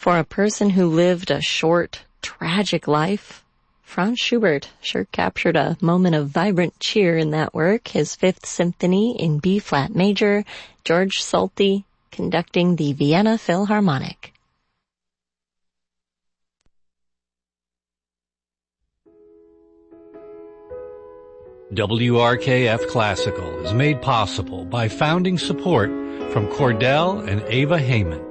For a person who lived a short, tragic life, Franz Schubert sure captured a moment of vibrant cheer in that work, his Fifth Symphony in B-flat major, George Solti conducting the Vienna Philharmonic. WRKF Classical is made possible by founding support from Cordell and Ava Heyman.